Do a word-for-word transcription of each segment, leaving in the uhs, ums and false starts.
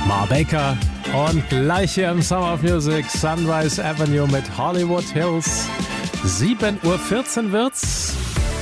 Ma Baker und gleich hier im Summer of Music Sunrise Avenue mit Hollywood Hills. sieben Uhr vierzehn wird's.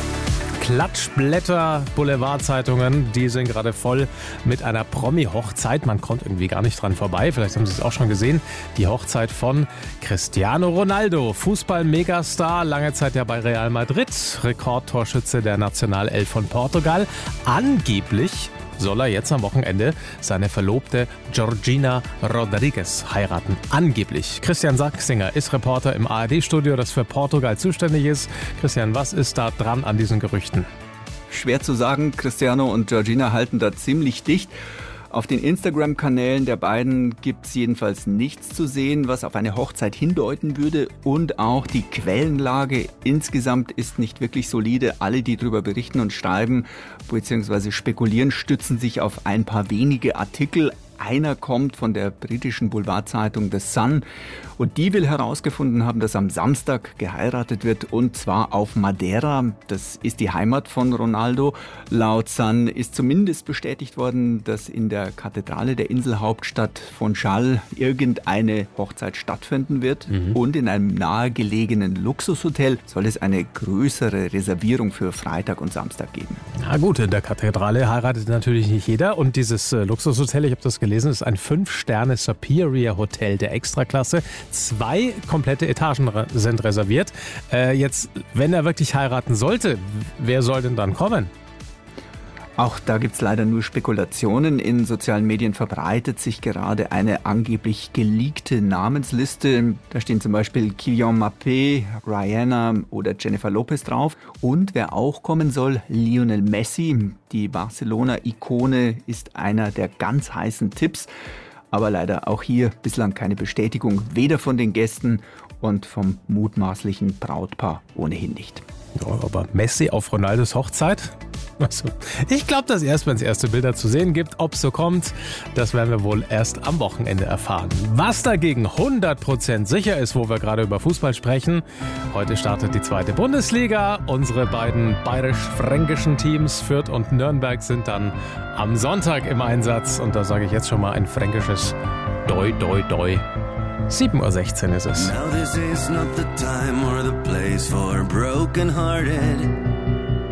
Klatschblätter, Boulevardzeitungen, die sind gerade voll mit einer Promi-Hochzeit. Man kommt irgendwie gar nicht dran vorbei. Vielleicht haben Sie es auch schon gesehen. Die Hochzeit von Cristiano Ronaldo, Fußball-Megastar, lange Zeit ja bei Real Madrid, Rekordtorschütze der Nationalelf von Portugal. Angeblich soll er jetzt am Wochenende seine Verlobte Georgina Rodriguez heiraten. Angeblich. Christian Sachsinger ist Reporter im A R D-Studio, das für Portugal zuständig ist. Christian, was ist da dran an diesen Gerüchten? Schwer zu sagen. Cristiano und Georgina halten da ziemlich dicht. Auf den Instagram-Kanälen der beiden gibt es jedenfalls nichts zu sehen, was auf eine Hochzeit hindeuten würde. Und auch die Quellenlage insgesamt ist nicht wirklich solide. Alle, die darüber berichten und schreiben bzw. spekulieren, stützen sich auf ein paar wenige Artikel. Einer kommt von der britischen Boulevardzeitung The Sun und die will herausgefunden haben, dass am Samstag geheiratet wird und zwar auf Madeira. Das ist die Heimat von Ronaldo. Laut Sun ist zumindest bestätigt worden, dass in der Kathedrale der Inselhauptstadt Funchal irgendeine Hochzeit stattfinden wird. Mhm. Und in einem nahegelegenen Luxushotel soll es eine größere Reservierung für Freitag und Samstag geben. Na gut, in der Kathedrale heiratet natürlich nicht jeder und dieses äh, Luxushotel, ich habe das gelesen, ist ein fünf Sterne Superior Hotel der Extraklasse. Zwei komplette Etagen re- sind reserviert. Äh, jetzt, wenn er wirklich heiraten sollte, wer soll denn dann kommen? Auch da gibt es leider nur Spekulationen. In sozialen Medien verbreitet sich gerade eine angeblich geleakte Namensliste. Da stehen zum Beispiel Kylian Mbappé, Rihanna oder Jennifer Lopez drauf. Und wer auch kommen soll, Lionel Messi. Die Barcelona-Ikone ist einer der ganz heißen Tipps. Aber leider auch hier bislang keine Bestätigung, weder von den Gästen und vom mutmaßlichen Brautpaar ohnehin nicht. Ja, aber Messi auf Ronaldos Hochzeit? Also, ich glaube das erst, wenn es erste Bilder zu sehen gibt. Ob es so kommt, das werden wir wohl erst am Wochenende erfahren. Was dagegen hundert Prozent sicher ist, wo wir gerade über Fußball sprechen. Heute startet die zweite Bundesliga. Unsere beiden bayerisch-fränkischen Teams Fürth und Nürnberg sind dann am Sonntag im Einsatz. Und da sage ich jetzt schon mal ein fränkisches Doi, Doi, Doi. sieben Uhr sechzehn ist es. Now this is not the time or the place for broken-hearted.